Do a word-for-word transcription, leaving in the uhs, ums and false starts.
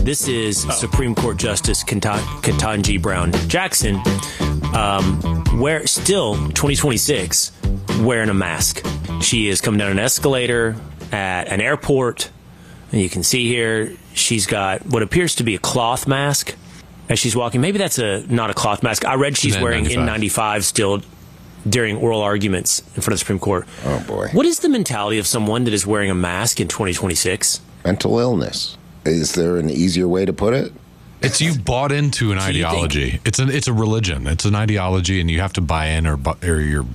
This is oh. Supreme Court Justice Ketanji Brown Jackson, um, where still twenty twenty-six wearing a mask. She is coming down an escalator at an airport. And you can see here she's got what appears to be a cloth mask as she's walking. Maybe that's a not a cloth mask. I read she's wearing N ninety-five still during oral arguments in front of the Supreme Court. Oh, boy. What is the mentality of someone that is wearing a mask in twenty twenty-six? Mental illness. Is there an easier way to put it? It's you've bought into an ideology. It's an it's a religion. It's an ideology, and you have to buy in, or or you're